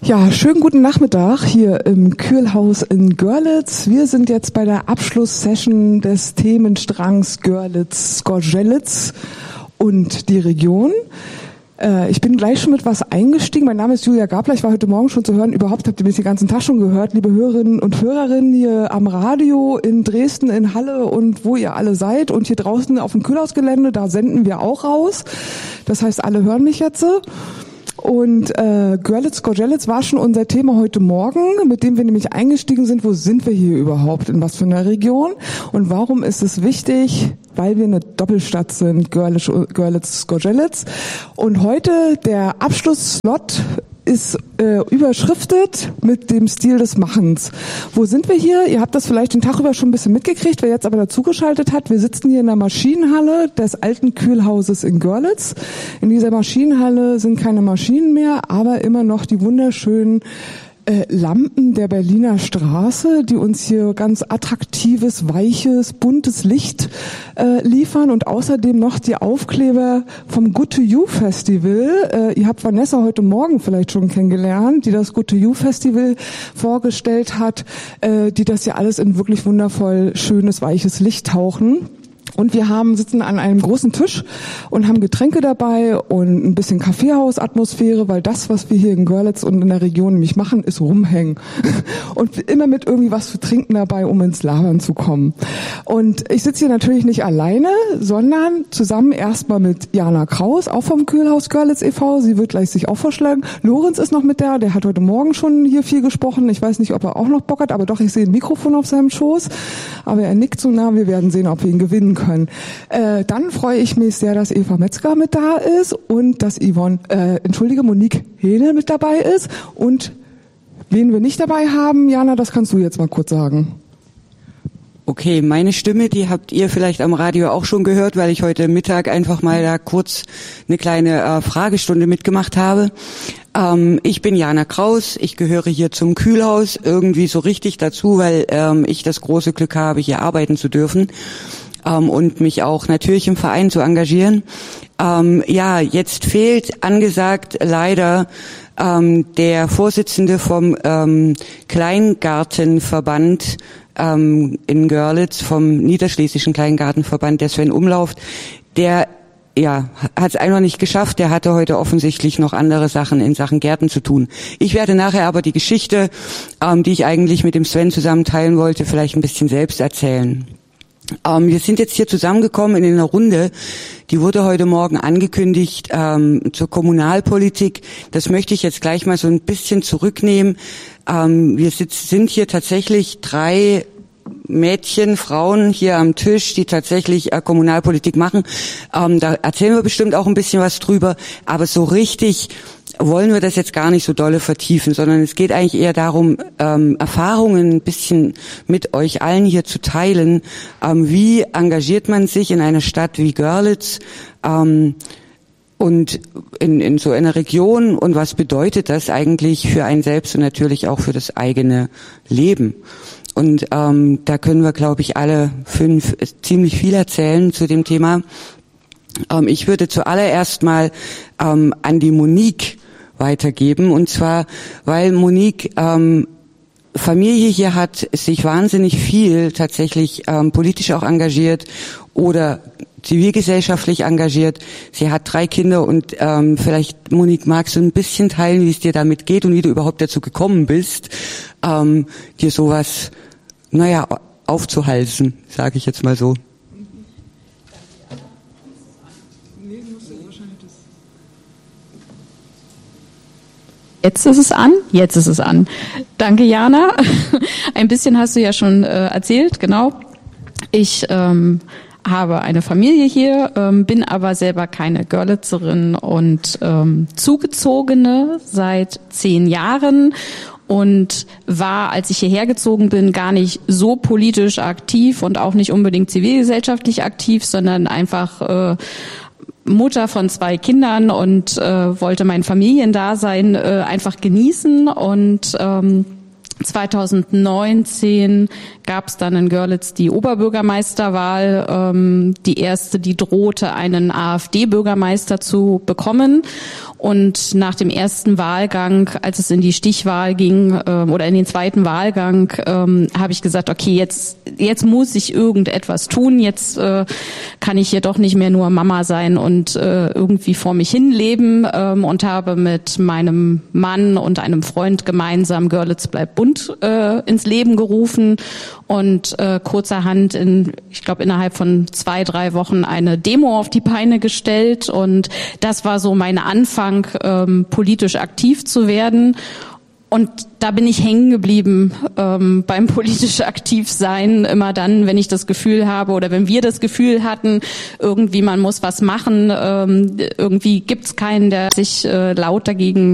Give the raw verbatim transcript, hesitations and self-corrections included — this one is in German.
Ja, schönen guten Nachmittag hier im Kühlhaus in Görlitz. Wir sind jetzt bei der Abschlusssession des Themenstrangs Görlitz-Gorzelitz und die Region. Äh, ich bin gleich schon mit was eingestiegen. Mein Name ist Julia Gabler. Ich war heute Morgen schon zu hören. Überhaupt habt ihr mich den ganzen Tag schon gehört, liebe Hörerinnen und Hörerinnen hier am Radio in Dresden, in Halle und wo ihr alle seid. Und hier draußen auf dem Kühlhausgelände, da senden wir auch raus. Das heißt, alle hören mich jetzt. Und äh, Görlitz-Gorzelitz war schon unser Thema heute Morgen, mit dem wir nämlich eingestiegen sind. Wo sind wir hier überhaupt, in was für einer Region? Und warum ist es wichtig? Weil wir eine Doppelstadt sind, Görlitz-Gorzelitz. Und heute der Abschlussslot ist äh, überschriftet mit dem Stil des Machens. Wo sind wir hier? Ihr habt das vielleicht den Tag über schon ein bisschen mitgekriegt, wer jetzt aber dazugeschaltet hat. Wir sitzen hier in der Maschinenhalle des alten Kühlhauses in Görlitz. In dieser Maschinenhalle sind keine Maschinen mehr, aber immer noch die wunderschönen Äh, Lampen der Berliner Straße, die uns hier ganz attraktives, weiches, buntes Licht äh, liefern und außerdem noch die Aufkleber vom Good to You Festival. Äh, ihr habt Vanessa heute Morgen vielleicht schon kennengelernt, die das Good to You Festival vorgestellt hat, äh, die das ja alles in wirklich wundervoll schönes, weiches Licht tauchen. Und wir haben sitzen an einem großen Tisch und haben Getränke dabei und ein bisschen Kaffeehausatmosphäre, weil das, was wir hier in Görlitz und in der Region nämlich machen, ist rumhängen. Und immer mit irgendwie was zu trinken dabei, um ins Labern zu kommen. Und ich sitze hier natürlich nicht alleine, sondern zusammen erstmal mit Jana Kraus, auch vom Kühlhaus Görlitz e V. Sie wird gleich sich auch vorschlagen. Lorenz ist noch mit da, der hat heute Morgen schon hier viel gesprochen. Ich weiß nicht, ob er auch noch Bock hat, aber doch, ich sehe ein Mikrofon auf seinem Schoß. Aber er nickt so nah, wir werden sehen, ob wir ihn gewinnen können. können. Äh, dann freue ich mich sehr, dass Eva Metzger mit da ist und dass Yvonne, äh, entschuldige, Monique Hähnel mit dabei ist. Und wen wir nicht dabei haben, Jana, das kannst du jetzt mal kurz sagen. Okay, meine Stimme, die habt ihr vielleicht am Radio auch schon gehört, weil ich heute Mittag einfach mal da kurz eine kleine äh, Fragestunde mitgemacht habe. Ähm, ich bin Jana Kraus, ich gehöre hier zum Kühlhaus irgendwie so richtig dazu, weil ähm, ich das große Glück habe, hier arbeiten zu dürfen. Ähm, und mich auch natürlich im Verein zu engagieren. Ähm, ja, jetzt fehlt angesagt leider ähm, der Vorsitzende vom ähm, Kleingartenverband ähm, in Görlitz, vom Niederschlesischen Kleingartenverband, der Sven Umlauf, der ja, hat es einfach nicht geschafft. Der hatte heute offensichtlich noch andere Sachen in Sachen Gärten zu tun. Ich werde nachher aber die Geschichte, ähm, die ich eigentlich mit dem Sven zusammen teilen wollte, vielleicht ein bisschen selbst erzählen. Ähm, wir sind jetzt hier zusammengekommen in einer Runde, die wurde heute Morgen angekündigt ähm, zur Kommunalpolitik. Das möchte ich jetzt gleich mal so ein bisschen zurücknehmen. Ähm, wir sitz, sind hier tatsächlich drei Mädchen, Frauen hier am Tisch, die tatsächlich äh, Kommunalpolitik machen. Ähm, da erzählen wir bestimmt auch ein bisschen was drüber, aber so richtig wollen wir das jetzt gar nicht so dolle vertiefen, sondern es geht eigentlich eher darum, ähm, Erfahrungen ein bisschen mit euch allen hier zu teilen. Ähm, wie engagiert man sich in einer Stadt wie Görlitz ähm, und in, in so einer Region und was bedeutet das eigentlich für einen selbst und natürlich auch für das eigene Leben? Und ähm, da können wir, glaube ich, alle fünf ziemlich viel erzählen zu dem Thema. Ähm, ich würde zuallererst mal ähm, an die Monique weitergeben, und zwar, weil Monique ähm, Familie hier hat, sich wahnsinnig viel tatsächlich ähm, politisch auch engagiert oder zivilgesellschaftlich engagiert. Sie hat drei Kinder und ähm, vielleicht, Monique, magst du ein bisschen teilen, wie es dir damit geht und wie du überhaupt dazu gekommen bist, ähm, dir sowas, naja, aufzuhalsen, sage ich jetzt mal so. Jetzt ist es an, jetzt ist es an. Danke, Jana. Ein bisschen hast du ja schon äh, erzählt, genau. Ich ähm, habe eine Familie hier, ähm, bin aber selber keine Görlitzerin und ähm, Zugezogene seit zehn Jahren und war, als ich hierher gezogen bin, gar nicht so politisch aktiv und auch nicht unbedingt zivilgesellschaftlich aktiv, sondern einfach äh, Mutter von zwei Kindern und äh, wollte mein Familiendasein äh, einfach genießen. Und ähm, zwanzig neunzehn gab es dann in Görlitz die Oberbürgermeisterwahl, ähm, die erste, die drohte, einen AfD-Bürgermeister zu bekommen. Und nach dem ersten Wahlgang, als es in die Stichwahl ging äh, oder in den zweiten Wahlgang, ähm, habe ich gesagt, okay, jetzt jetzt muss ich irgendetwas tun. Jetzt äh, kann ich hier doch nicht mehr nur Mama sein und äh, irgendwie vor mich hin leben ähm, und habe mit meinem Mann und einem Freund gemeinsam Görlitz bleibt bunt äh, ins Leben gerufen und äh, kurzerhand in, ich glaube, innerhalb von zwei, drei Wochen eine Demo auf die Beine gestellt. Und das war so mein Anfang, ähm, politisch aktiv zu werden. Und da bin ich hängen geblieben ähm, beim politisch aktiv sein. Immer dann, wenn ich das Gefühl habe oder wenn wir das Gefühl hatten, irgendwie man muss was machen, ähm, irgendwie gibt's keinen, der sich äh, laut dagegen